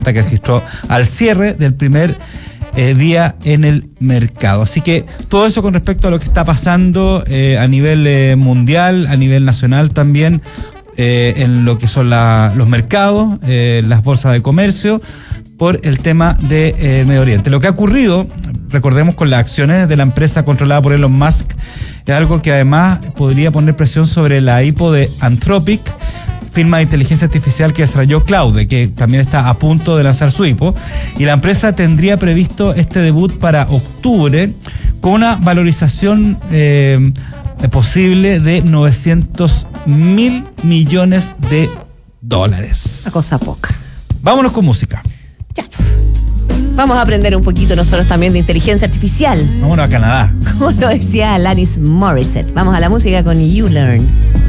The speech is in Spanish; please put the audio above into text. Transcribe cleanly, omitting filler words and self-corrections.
que registró al cierre del primer día en el mercado. Así que todo eso con respecto a lo que está pasando a nivel mundial, a nivel nacional también, en lo que son los mercados, las bolsas de comercio, por el tema de Medio Oriente. Lo que ha ocurrido, recordemos, con las acciones de la empresa controlada por Elon Musk, es algo que además podría poner presión sobre la IPO de Anthropic, firma de inteligencia artificial que desarrolló Claude, que también está a punto de lanzar su IPO, y la empresa tendría previsto este debut para octubre con una valorización posible de $900.000 millones. Una cosa poca. Vámonos con música. Ya. Vamos a aprender un poquito nosotros también de inteligencia artificial. Vámonos a Canadá. Como lo decía Alanis Morissette. Vamos a la música con You Learn.